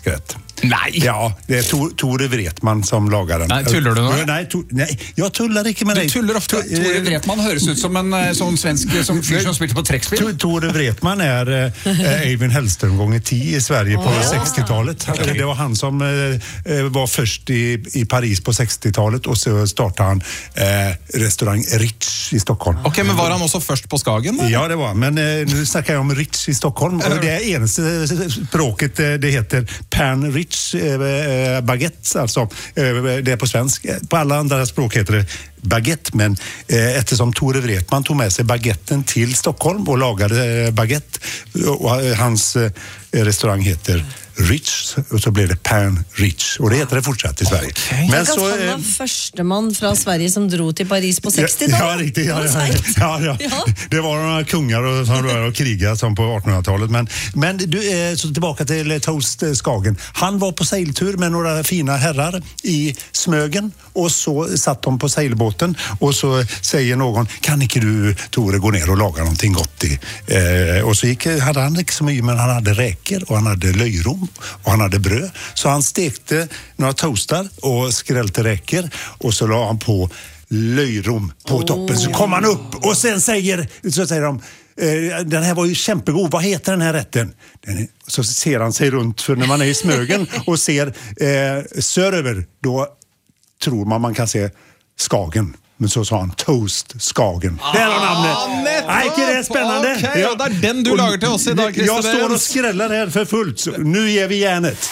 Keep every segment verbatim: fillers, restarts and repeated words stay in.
rätt. Nej. Ja, det är Tor, Tore Wretman som lagar den. Nej, tuller du nå? Nej, to, nej, jag tullar inte med dig. Du tuller ofta. Tore Wretman høres ut som en sån svensk som fyr som spilte på trekkspill. Tore Wretman är äh, Eivind Hellström gång i tio i Sverige på oh, sextiotalet. Okay. Det var han som äh, var först i, i Paris på sextiotalet och så startade han äh, restaurang Ritz i Stockholm. Okej, okay, men var han också först på Skagen? Eller? Ja, det var. Men äh, nu snackar jag om Ritz i Stockholm. Och det är enaste språket, det heter Pan Ritz eh, baguette, alltså eh, det är på svensk. På alla andra språk heter det baguette, men eh, eftersom Tore Wretman tog med sig baguetten till Stockholm och lagade eh, baguette, och eh, hans eh, restaurang heter Ritz, och så blev det Pan Ritz, och det heter det fortsatt i Sverige. Okay. Men så han var första man från Sverige som drog till Paris på sextiotalet. Ja, ja, riktigt. Ja, ja, ja, ja. Ja. Det var några kungar och, som rör och kriga som på artonhundratalet. Men, men du, så tillbaka till Toast Skagen. Han var på seiltur med några fina herrar i Smögen, och så satt de på seilbåten, och så säger någon, kan inte du, Tore, gå ner och laga någonting gott i? Eh, och så gick, hade han inte så mycket, men han hade räkor och han hade löjrom och han hade bröd. Så han stekte några toastar och skrällde räkor, och så la han på löjrom på oh. toppen. Så kom han upp och sen säger, så säger de, den här var ju kämpegod, vad heter den här rätten? Den är, så ser han sig runt, för när man är i Smögen och ser eh, söderöver, då tror man man kan se Skagen. Men så sa han Toast Skagen. Ah, det är namnet. Nej, inte det är spännande. Okej, okay, ja. Det är den du lagar till oss idag, Christer Jag står och skrällar här för fullt. Så nu ger vi järnet.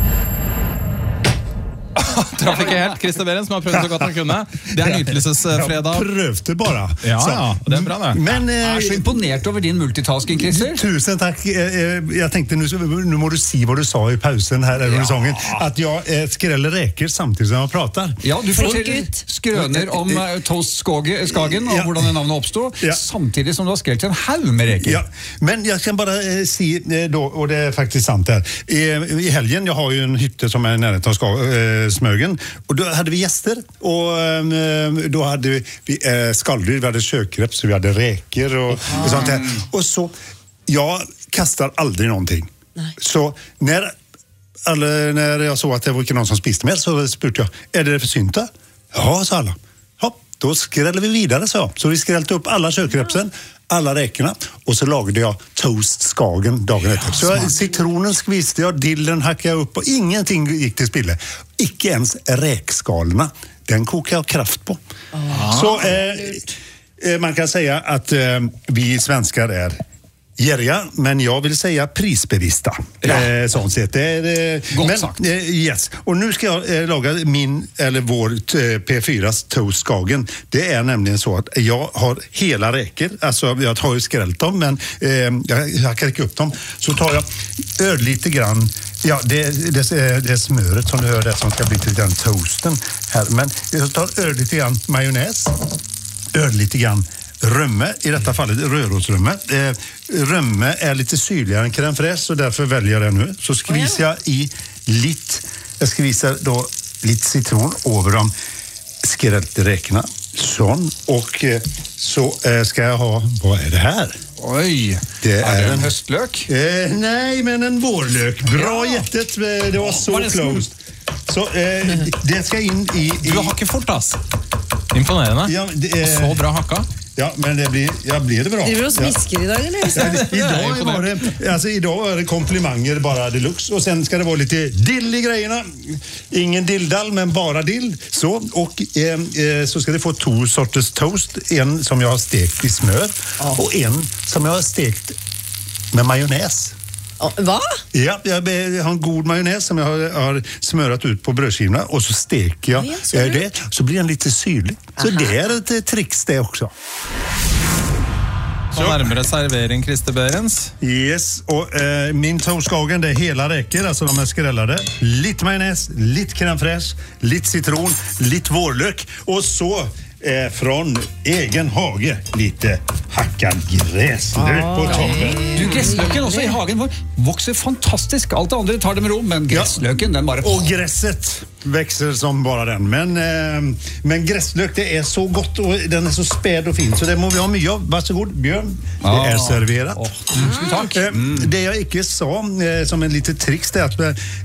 Trafikk er helt, Christer Behrens, som har prøvd så godt han kunne. Det er nytelsesfredag. Jag prövde bara. Ja, så. Ja, det är bra det. Men, jag är så imponerad över din multitasking, Christer. Tusen tack. Jag tänkte, nu, nu må du si vad du sa i pausen här, eller ja. sången, att jag skräller räker samtidigt som jag pratar. Ja, du forteller skrøner om uh, Toast Skagen, och ja. hur det navnet uppstod, ja. samtidigt som du har skrällt en halv med räker. Ja, men jag kan bara eh, se då, och det är faktiskt sant här. I, i helgen, jag har ju en hytte som är nära av eh, Smögen, och då hade vi gäster, och eh, då hade vi eh, skaldjur, vi hade kökrepp, så vi hade räkor och, ah. och sånt där. Och så, jag kastar aldrig någonting. Nej. Så när, alla, när jag såg att det var inte någon som spiste med, så spurte jag, är det för synta? Ja, sa alla. Ja, då skrällde vi vidare, så. Så vi skrällde upp alla kökrepsen, alla räkorna, och så lagade jag Toast Skagen dagen efter. Så jag, citronen skviste jag, dillen hackade jag upp, och ingenting gick till spille. Icke ens räkskalorna. Den kokade jag kraft på. Ah. Så eh, man kan säga att eh, vi svenskar är gärriga, men jag vill säga prisbevissta. Ja. Eh, sånt sett. Det är, eh, Gott men, sagt. Eh, yes. Och nu ska jag eh, laga min, eller vår eh, P fyras Toast Skagen. Det är nämligen så att jag har hela räkor. Alltså, jag har ju skrällt dem, men eh, jag, jag kan räcka upp dem. Så tar jag öl lite grann. Ja, det, det, det är smöret som du hör där som ska bli till den toasten här. Men jag tar öl lite grann majonnäs. Öl lite grann römme, i detta fallet rörosrömme. Eh, römme är lite syrligare än crème fraîche, och därför väljer jag det nu. Så skvisar jag i lite, jag skvisar då lite citron över de skrällde räkorna. Sån. Och eh, så eh, ska jag ha, vad är det här? Oj, det är, är det en, en höstlök? Eh, nej, men en vårlök. Bra, ja. Jättet. Det var så closed. Så eh, det ska in i... i... Du har hackat fort, ass. Imponerande. Ja, det, eh... så bra hacka. Ja, men det blir, ja, blir det bra. Det blir och smisker idag, eller? Ja, idag, var det, alltså, idag är det komplimanger bara deluxe. Och sen ska det vara lite dill i grejerna. Ingen dilldall, men bara dill. Så, och eh, så ska det få två sorters toast. En som jag har stekt i smör. Oh. Och en som jag har stekt med majonnäs. Va? Ja, jag har en god majonnäs som jag har, har smörat ut på brödskivorna, och så steker jag ja, det, så blir den lite syrlig. Så aha. Det är ett tricks det också. Så närmare servering, Christer Behrens. Yes, och eh, min Toast Skagen, det är hela räcker, alltså de är skrällade. Lite majonnäs, lite crème fraîche, lite citron, lite vårlök, och så Eh, från egen hage lite hackad gräslök ah, på toppen. Du, gräslöken också i hagen växer fantastiskt. Allt andra tar det med ro, men gräslöken, ja. Den bara... Och gräset växer som bara den. Men, eh, men gräslök, det är så gott, och den är så späd och fin. Så det må vi ha mycket av. Varsågod, Björn. Ah. Det är serverat. Oh. Mm. Tack. Eh, det jag inte sa eh, som en liten tricks, det är att